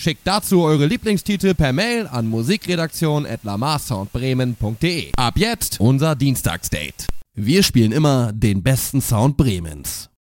Schickt dazu eure Lieblingstitel per Mail an musikredaktion@lamarsoundbremen.de. Ab jetzt unser Dienstagsdate. Wir spielen immer den besten Sound Bremens.